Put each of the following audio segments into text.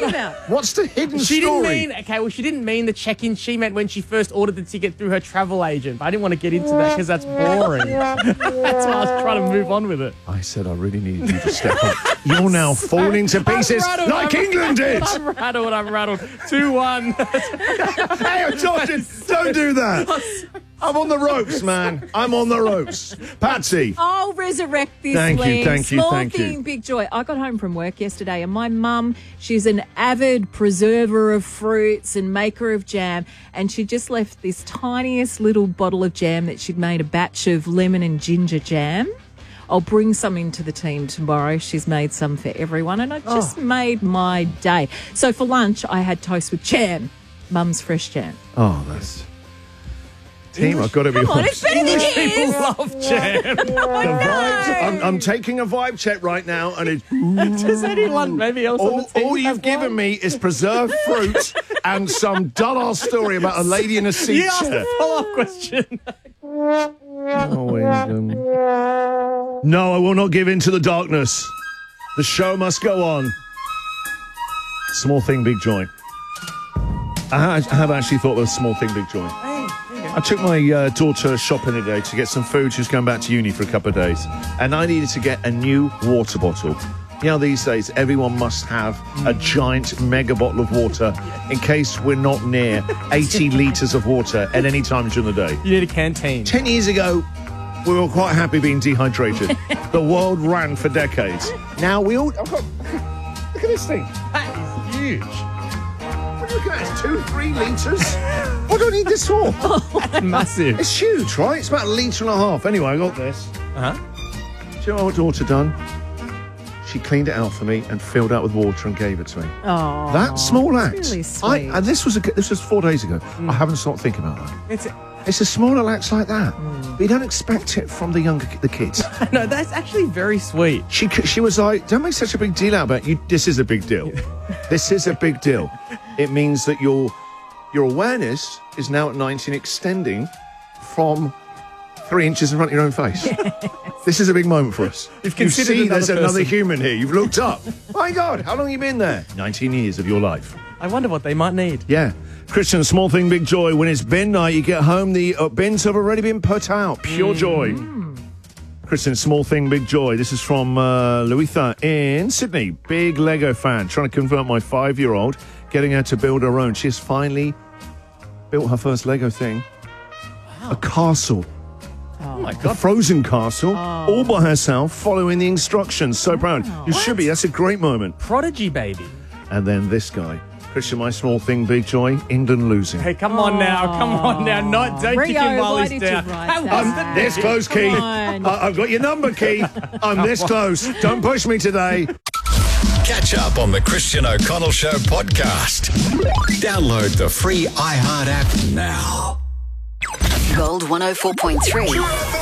talking about? What's the hidden She story? she didn't mean the check-in. She meant when she first ordered the ticket through her travel agent. But I didn't want to get into that because that's boring. That's why I was trying to move on with it. I said I really needed you to step up. You're now falling to pieces like England did. I'm rattled. 2-1. Hey, Jordan, don't do that. I'm on the ropes, man. I'm on the ropes. Patsy. I'll resurrect this, Thank you, Liam. thank you, Small thank you. thing, big joy. I got home from work yesterday and my mum, she's an avid preserver of fruits and maker of jam, and she just left this tiniest little bottle of jam that she'd made a batch of lemon and ginger jam. I'll bring some into the team tomorrow. She's made some for everyone, and it just made my day. So for lunch, I had toast with jam, Mum's fresh jam. Oh, that's... Team, I've got to be Come on, honest. it's better than People yours. love jam. The vibes, I'm taking a vibe check right now, and it's... Does anyone maybe else on the team All have you've given one? me is preserved fruit and some dull-ass story about a lady in a sea You asked chair. a follow-up question. No, I will not give in to the darkness. The show must go on. Small thing, big joy. I have actually thought of a small thing, big joy. I took my daughter shopping today to get some food. She was going back to uni for a couple of days. And I needed to get a new water bottle. You know, these days, everyone must have a giant mega bottle of water in case we're not near 80 litres of water at any time during the day. You need a canteen. 10 years ago, we were quite happy being dehydrated. The world ran for decades. Now we all... look at this thing. That is huge. What are you looking at? 2-3 litres? What do I need this for? That's massive. It's huge, right? It's about a litre and a half. Anyway, I got this. Uh-huh. Do you know what my daughter done? She cleaned it out for me and filled it with water and gave it to me. Oh, That small act. really sweet. And this was 4 days ago. I haven't stopped thinking about that. It's a smaller acts like that. But you don't expect it from the kids. No, that's actually very sweet. She was like, don't make such a big deal out about it. This is a big deal. This is a big deal. It means that your awareness is now at 19 extending from 3 inches in front of your own face. This is a big moment for us. You considered see another there's another person. human here. You've looked up. My God, how long have you been there? 19 years of your life. I wonder what they might need. Yeah. Christian, small thing, big joy. When it's bin night, you get home, the bins have already been put out. Pure joy. Christian, small thing, big joy. This is from Louisa in Sydney. Big Lego fan. Trying to convert my 5-year-old, getting her to build her own. She has finally built her first Lego thing. Wow. A castle. Oh my A God. frozen castle, all by herself, following the instructions. So proud. You should be. That's a great moment. Prodigy baby. And then this guy. Christian, my small thing, big joy. England losing. Hey, come on now. Don't kick Rio, him while why he's did you down. write How that? was I'm this close, Key. on. I've got your number, Key. I'm this close. Don't push me today. Catch up on the Christian O'Connell Show podcast. Download the free iHeart app now. Gold 104.3.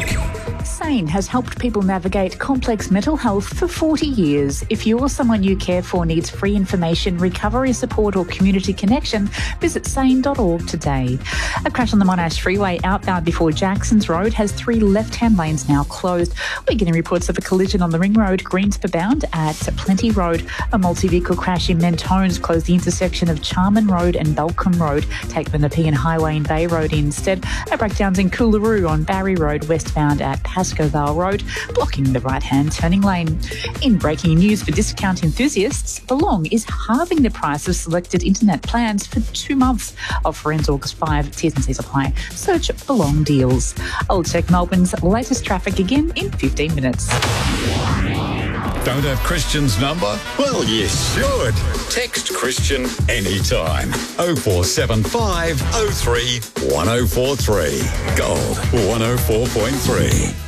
SANE has helped people navigate complex mental health for 40 years. If you or someone you care for needs free information, recovery support or community connection, visit sane.org today. A crash on the Monash Freeway outbound before Jacksons Road has 3 left-hand lanes now closed. We're getting reports of a collision on the Ring Road, Greenspa bound at Plenty Road. A multi-vehicle crash in Mentones closed the intersection of Charman Road and Balcombe Road. Take the Nepean Highway and Bay Road instead. A breakdowns in Coolaroo on Barry Road westbound at Pascoe Vale Road, blocking the right-hand turning lane. In breaking news for discount enthusiasts, Belong is halving the price of selected internet plans for 2 months. Offer ends August 5. T's and C's apply. Search Belong deals. I'll check Melbourne's latest traffic again in 15 minutes. Don't have Christian's number? Well, you should. Text Christian anytime. 0475 03 1043. Gold 104.3.